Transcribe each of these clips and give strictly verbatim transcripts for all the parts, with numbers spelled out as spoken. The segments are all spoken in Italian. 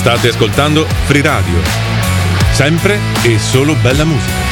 State ascoltando Free Radio, sempre e solo bella musica.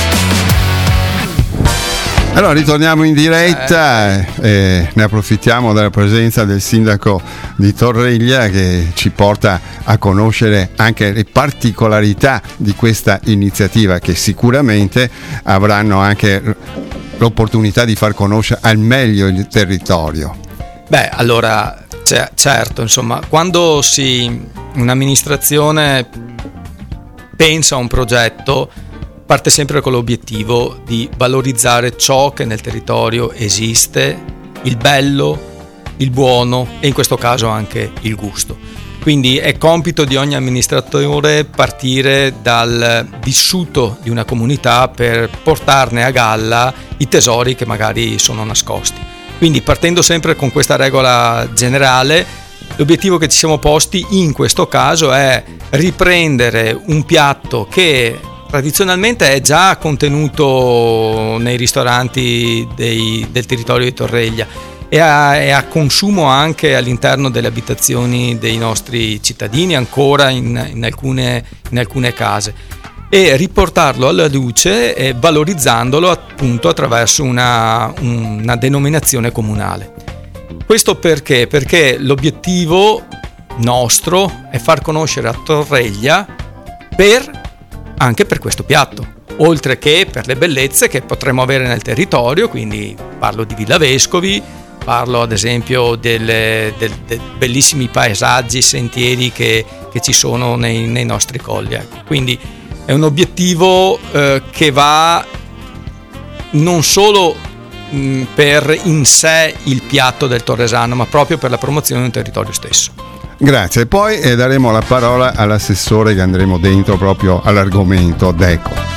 Allora ritorniamo in diretta e eh, ne approfittiamo della presenza del sindaco di Torreglia che ci porta a conoscere anche le particolarità di questa iniziativa, che sicuramente avranno anche l'opportunità di far conoscere al meglio il territorio. Beh, allora c- certo, insomma, quando si un'amministrazione pensa a un progetto, parte sempre con l'obiettivo di valorizzare ciò che nel territorio esiste, il bello, il buono e in questo caso anche il gusto. Quindi è compito di ogni amministratore partire dal vissuto di una comunità per portarne a galla i tesori che magari sono nascosti. Quindi partendo sempre con questa regola generale, l'obiettivo che ci siamo posti in questo caso è riprendere un piatto che tradizionalmente è già contenuto nei ristoranti dei, del territorio di Torreglia e a, e a consumo anche all'interno delle abitazioni dei nostri cittadini, ancora in, in, alcune, in alcune case, e riportarlo alla luce e valorizzandolo appunto attraverso una, una denominazione comunale. Questo perché? Perché l'obiettivo nostro è far conoscere a Torreglia per anche per questo piatto, oltre che per le bellezze che potremo avere nel territorio. Quindi parlo di Villa Vescovi, parlo ad esempio delle, del, dei bellissimi paesaggi, sentieri che, che ci sono nei, nei nostri colli. Ecco. Quindi è un obiettivo eh, che va non solo mh, per in sé il piatto del torresano, ma proprio per la promozione del territorio stesso. Grazie, poi eh, daremo la parola all'assessore che andremo dentro proprio all'argomento. Deco.